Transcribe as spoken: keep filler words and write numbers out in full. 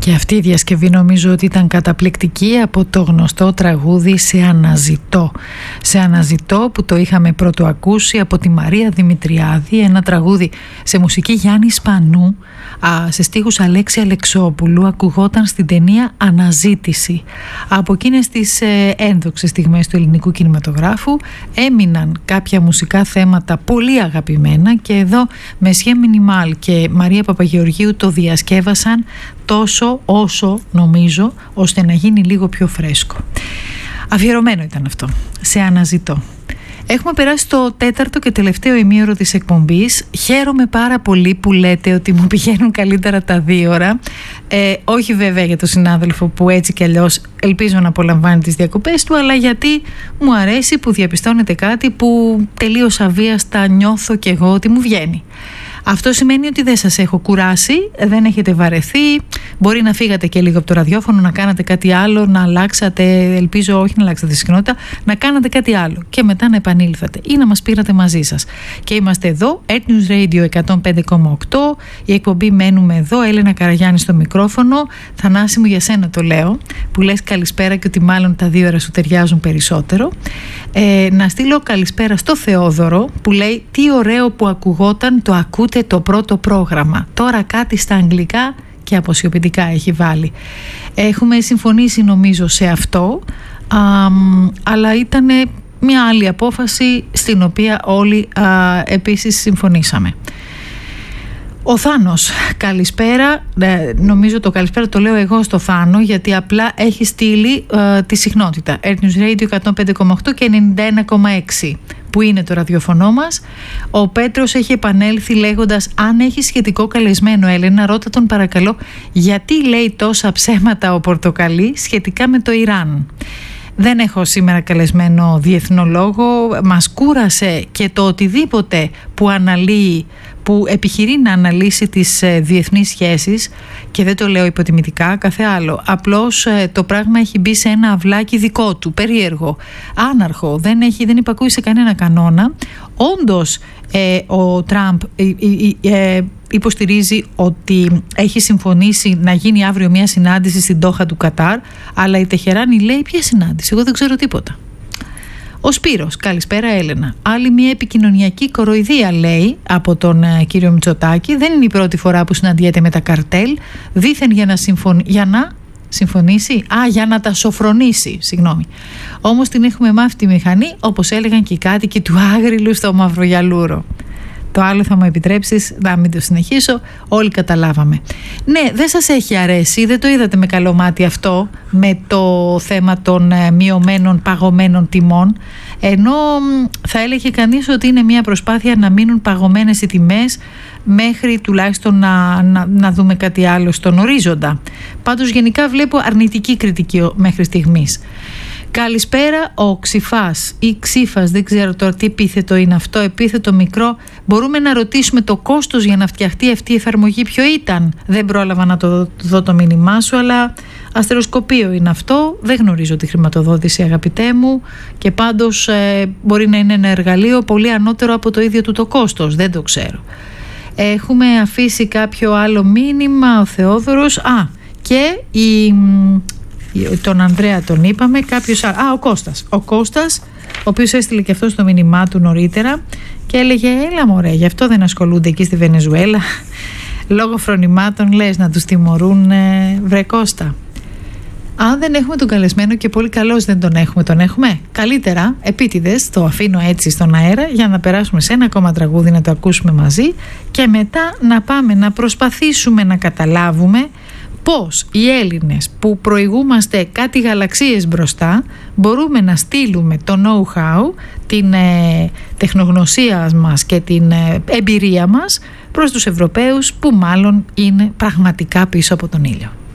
Και αυτή η διασκευή νομίζω ότι ήταν καταπληκτική, από το γνωστό τραγούδι «Σε αναζητώ». «Σε αναζητώ» που το είχαμε πρώτο ακούσει από τη Μαρία Δημητριάδη, ένα τραγούδι σε μουσική Γιάννη Σπανού, σε στίχους Αλέξη Αλεξόπουλου, ακουγόταν στην ταινία «Αναζήτηση». Από εκείνες τις ε, ένδοξες στιγμές του ελληνικού κινηματογράφου έμειναν κάποια μουσικά θέματα πολύ αγαπημένα και εδώ Μεσιέ Μινιμάλ και Μαρία Παπαγεωργίου το διασκεύασαν τόσο όσο νομίζω ώστε να γίνει λίγο πιο φρέσκο. Αφιερωμένο ήταν αυτό. «Σε αναζητώ». Έχουμε περάσει το τέταρτο και τελευταίο ημίωρο της εκπομπής. Χαίρομαι πάρα πολύ που λέτε ότι μου πηγαίνουν καλύτερα τα δύο ώρα. Ε, όχι βέβαια για τον συνάδελφο που έτσι κι αλλιώς ελπίζω να απολαμβάνει τις διακοπές του, αλλά γιατί μου αρέσει που διαπιστώνετε κάτι που τελείως αβίαστα νιώθω κι εγώ ότι μου βγαίνει. Αυτό σημαίνει ότι δεν σας έχω κουράσει, δεν έχετε βαρεθεί, μπορεί να φύγατε και λίγο από το ραδιόφωνο, να κάνατε κάτι άλλο, να αλλάξατε, ελπίζω όχι να αλλάξατε τη συχνότητα, να κάνατε κάτι άλλο και μετά να επανήλθατε ή να μας πήρατε μαζί σας. Και είμαστε εδώ, Earth News Radio εκατόν πέντε κόμμα οκτώ, η εκπομπή «Μένουμε εδώ», Έλενα Καραγιάννη στο μικρόφωνο. Θανάση μου, για σένα το λέω, που λες καλησπέρα και ότι μάλλον τα δύο ώρα σου ταιριάζουν περισσότερο. Ε, να στείλω καλησπέρα στο Θεόδωρο που λέει τι ωραίο που ακουγόταν το ακούτε το πρώτο πρόγραμμα. Τώρα κάτι στα αγγλικά και αποσιωπητικά έχει βάλει. Έχουμε συμφωνήσει νομίζω σε αυτό, α, αλλά ήταν μια άλλη απόφαση στην οποία όλοι α, επίσης συμφωνήσαμε. Ο Θάνος, καλησπέρα. Ε, νομίζω το καλησπέρα το λέω εγώ στο Θάνο, γιατί απλά έχει στείλει ε, τη συχνότητα Earth News Radio εκατόν πέντε κόμμα οκτώ και ενενήντα ένα κόμμα έξι που είναι το ραδιοφωνό μας. Ο Πέτρος έχει επανέλθει λέγοντας αν έχει σχετικό καλεσμένο, Έλενα, ρώτα τον παρακαλώ γιατί λέει τόσα ψέματα ο Πορτοκαλί σχετικά με το Ιράν. Δεν έχω σήμερα καλεσμένο διεθνολόγο, μας κούρασε και το οτιδήποτε που αναλύει, που επιχειρεί να αναλύσει τις ε, διεθνείς σχέσεις, και δεν το λέω υποτιμητικά, κάθε άλλο. Απλώς ε, το πράγμα έχει μπει σε ένα αυλάκι δικό του, περίεργο, άναρχο, δεν, έχει, δεν υπακούει σε κανένα κανόνα. Όντως ε, ο Τραμπ ε, ε, ε, υποστηρίζει ότι έχει συμφωνήσει να γίνει αύριο μια συνάντηση στην Ντόχα του Κατάρ, αλλά η Τεχεράνη λέει ποια συνάντηση, εγώ δεν ξέρω τίποτα. Ο Σπύρος, καλησπέρα Έλενα. Άλλη μια επικοινωνιακή κοροϊδία λέει από τον ε, κύριο Μητσοτάκη. Δεν είναι η πρώτη φορά που συναντιέται με τα καρτέλ, δήθεν για να, συμφωνη... για να συμφωνήσει, α, για να τα σοφρονήσει, συγγνώμη. Όμως την έχουμε μάθει τη μηχανή, όπως έλεγαν και οι κάτοικοι του Άγριλου στο Μαυρογιαλούρο. Το άλλο θα μου επιτρέψεις να μην το συνεχίσω, όλοι καταλάβαμε. Ναι, δεν σας έχει αρέσει, δεν το είδατε με καλό μάτι αυτό, με το θέμα των ε, μειωμένων παγωμένων τιμών, ενώ θα έλεγε κανείς ότι είναι μια προσπάθεια να μείνουν παγωμένες οι τιμές μέχρι τουλάχιστον να, να, να δούμε κάτι άλλο στον ορίζοντα. Πάντως γενικά βλέπω αρνητική κριτική μέχρι στιγμής. Καλησπέρα ο Ξυφάς ή Ξύφας, δεν ξέρω τώρα τι επίθετο είναι αυτό, επίθετο μικρό. Μπορούμε να ρωτήσουμε το κόστος για να φτιαχτεί αυτή η εφαρμογή ποιο ήταν? Δεν πρόλαβα να το δω το μήνυμά σου, αλλά αστεροσκοπείο είναι αυτό. Δεν γνωρίζω τη χρηματοδότηση, αγαπητέ μου, και πάντως ε, μπορεί να είναι ένα εργαλείο πολύ ανώτερο από το ίδιο του το κόστος, δεν το ξέρω. Έχουμε αφήσει κάποιο άλλο μήνυμα, ο Θεόδωρος, α, και η... τον Ανδρέα τον είπαμε, κάποιος α, ο Κώστας ο Κώστας, ο οποίος έστειλε και αυτό στο μήνυμά του νωρίτερα και έλεγε έλα μωρέ, γι' αυτό δεν ασχολούνται εκεί στη Βενεζουέλα λόγω φρονημάτων, λες να τους τιμωρούν, ε, βρε Κώστα. Αν δεν έχουμε τον καλεσμένο, και πολύ καλώς δεν τον έχουμε, τον έχουμε καλύτερα επίτηδες, το αφήνω έτσι στον αέρα για να περάσουμε σε ένα ακόμα τραγούδι να το ακούσουμε μαζί και μετά να πάμε να προσπαθήσουμε να καταλάβουμε πώς οι Έλληνες που προηγούμαστε κάτι γαλαξίες μπροστά μπορούμε να στείλουμε το know-how, την ε, τεχνογνωσία μας και την ε, εμπειρία μας προς τους Ευρωπαίους που μάλλον είναι πραγματικά πίσω από τον ήλιο.